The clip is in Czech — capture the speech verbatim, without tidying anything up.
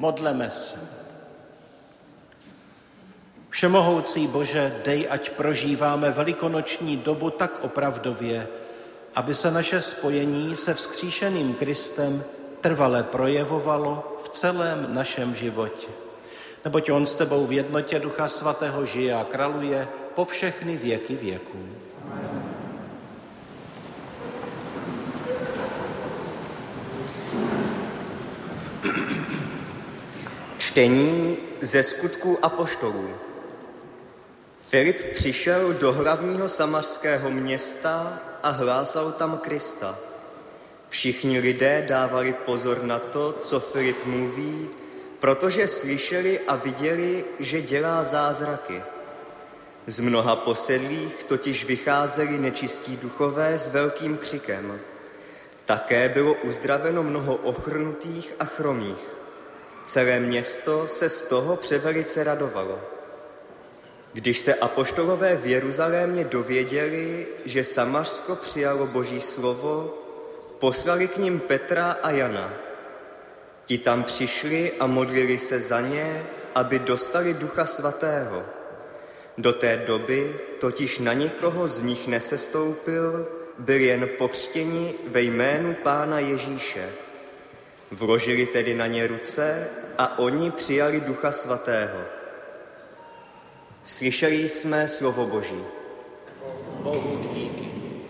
Modleme se. Všemohoucí Bože, dej, ať prožíváme velikonoční dobu tak opravdově, aby se naše spojení se vzkříšeným Kristem trvale projevovalo v celém našem životě. Neboť on s tebou v jednotě Ducha Svatého žije a králuje po všechny věky věků. Čtení ze Skutků apoštolů. Filip přišel do hlavního samařského města a hlásal tam Krista. Všichni lidé dávali pozor na to, co Filip mluví, protože slyšeli a viděli, že dělá zázraky. Z mnoha posedlých totiž vycházeli nečistí duchové s velkým křikem. Také bylo uzdraveno mnoho ochrnutých a chromých. Celé město se z toho převelice radovalo. Když se apoštolové v Jeruzalémě dověděli, že Samařsko přijalo Boží slovo, poslali k nim Petra a Jana. Ti tam přišli a modlili se za ně, aby dostali Ducha Svatého. Do té doby totiž na nikoho z nich nesestoupil, byli jen pokřtěni ve jménu Pána Ježíše. Vložili tedy na ně ruce a oni přijali Ducha Svatého. Slyšeli jsme slovo Boží. Bohu